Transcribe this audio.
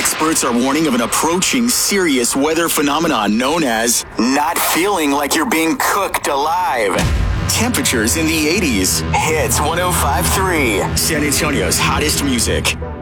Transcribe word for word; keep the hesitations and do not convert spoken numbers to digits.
Experts are warning of an approaching serious weather phenomenon known as not feeling like you're being cooked alive. Temperatures in the eighties. Hits one oh five point three, San Antonio's hottest music.